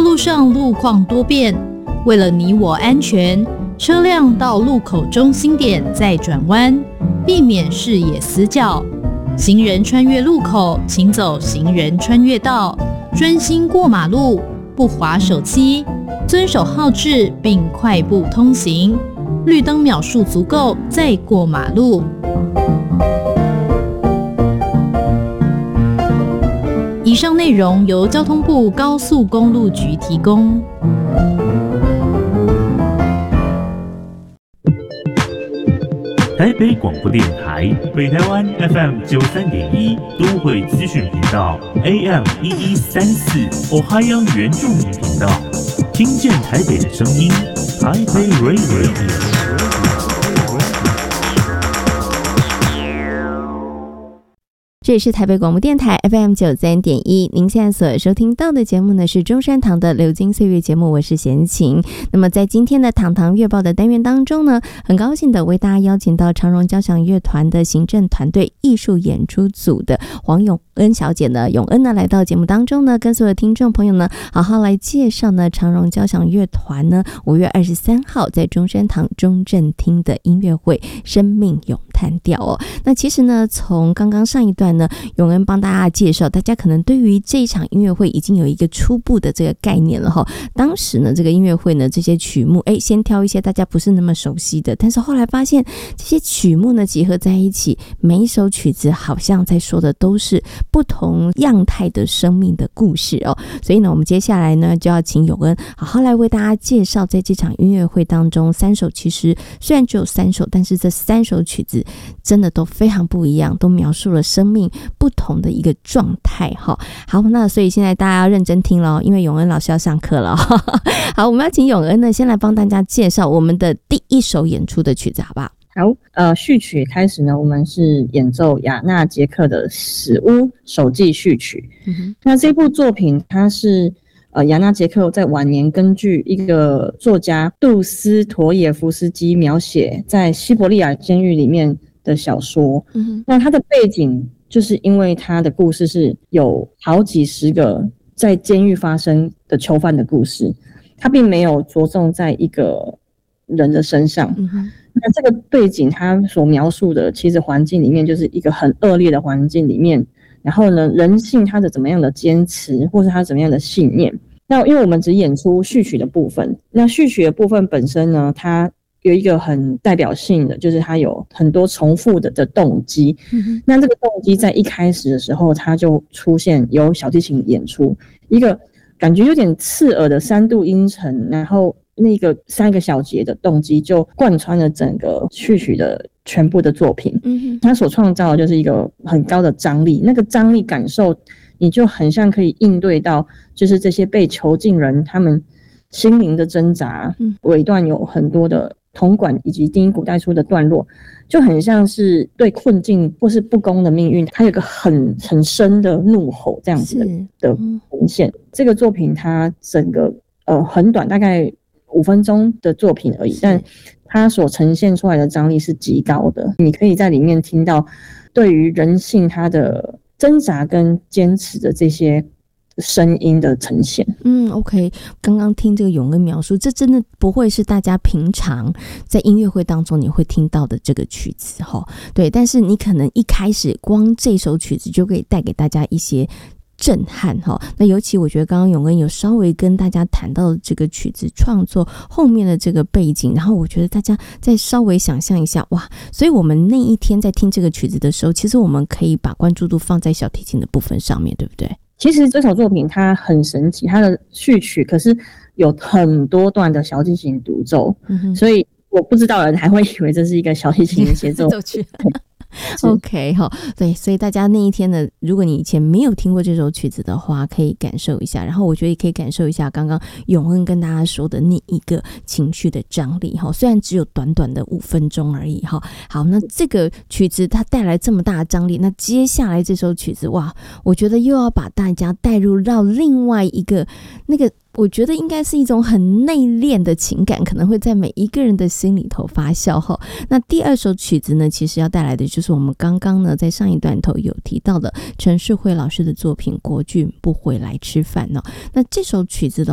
路上路况多变，为了你我安全，车辆到路口中心点再转弯，避免视野死角。行人穿越路口，请走行人穿越道，专心过马路，不滑手机，遵守号志并快步通行。绿灯秒数足够再过马路。以上内容由交通部高速公路局提供。 台北广播电台北台湾 FM93.1 都会资讯频道 AM1134 Ohio 原住民频道，听见台北的声音，台北 Radio。 这里是台北广播电台 FM93.1， 您现在所收听到的节目呢是中山堂的流金岁月节目，我是贤琴。那么在今天的堂堂月报的单元当中呢，很高兴的为大家邀请到长荣交响乐团的行政团队艺术演出组的黄永恩小姐呢，永恩呢来到节目当中呢，跟所有听众朋友呢好好来介绍呢长荣交响乐团呢5月23号在中山堂中正厅的音乐会生命咏叹调哦。那其实呢从刚刚上一段呢，永恩帮大家介绍，大家可能对于这一场音乐会已经有一个初步的这个概念了哈。当时呢，这个音乐会呢，这些曲目，先挑一些大家不是那么熟悉的，但是后来发现这些曲目呢结合在一起，每一首曲子好像在说的都是不同样态的生命的故事哦。所以呢，我们接下来呢就要请永恩好好来为大家介绍，在这场音乐会当中3首，其实虽然只有3首，但是这3首曲子真的都非常不一样，都描述了生命不同的一个状态哈。好，那所以现在大家要认真听了，因为永恩老师要上课了。好，我们要请永恩呢先来帮大家介绍我们的第一首演出的曲子，好不好？ 好，序曲开始呢，我们是演奏雅纳杰克的史屋手记序曲。那这部作品它是雅纳杰克在晚年根据一个作家杜斯妥也夫斯基描写在西伯利亚监狱里面的小说。那它的背景就是因为他的故事是有好几十个在监狱发生的囚犯的故事，他并没有着重在一个人的身上。那这个背景他所描述的其实环境里面就是一个很恶劣的环境里面，然后呢人性他的怎么样的坚持或是他怎么样的信念。那因为我们只演出序曲的部分，那序曲的部分本身呢，它有一个很代表性的，就是它有很多重复的动机。那这个动机在一开始的时候，它就出现有小提琴演出，一个感觉有点刺耳的3度音程，然后那个3个小节的动机就贯穿了整个序曲的全部的作品。它所创造的就是一个很高的张力，那个张力感受你就很像可以应对到就是这些被囚禁人他们心灵的挣扎。尾段有很多的铜管以及低音鼓带出的段落，就很像是对困境或是不公的命运，它有一个很深的怒吼这样子的呈现。这个作品它整个很短，大概5分钟的作品而已，但它所呈现出来的张力是极高的。你可以在里面听到对于人性它的挣扎跟坚持的这些声音的呈现。 OK， 刚刚听这个永恩描述，这真的不会是大家平常在音乐会当中你会听到的这个曲子齁。对，但是你可能一开始光这首曲子就可以带给大家一些震撼齁。那尤其我觉得刚刚永恩有稍微跟大家谈到这个曲子创作后面的这个背景，然后我觉得大家再稍微想象一下，哇，所以我们那一天在听这个曲子的时候，其实我们可以把关注度放在小提琴的部分上面，对不对？ 其实这首作品它很神奇，它的序曲可是有很多段的小提琴独奏。所以我不知道的人还会以为这是一个小提琴的协奏曲。 OK 好，对，所以大家那一天呢，如果你以前没有听过这首曲子的话，可以感受一下，然后我觉得也可以感受一下刚刚永恩跟大家说的那一个情绪的张力，虽然只有短短的5分钟而已。好，那这个曲子它带来这么大的张力，那接下来这首曲子，哇，我觉得又要把大家带入到另外一个那个我觉得应该是一种很内敛的情感，可能会在每一个人的心里头发酵齁。那第2首曲子呢，其实要带来的就是我们刚刚呢在上一段头有提到的陈世慧老师的作品《国俊不回来吃饭》那这首曲子的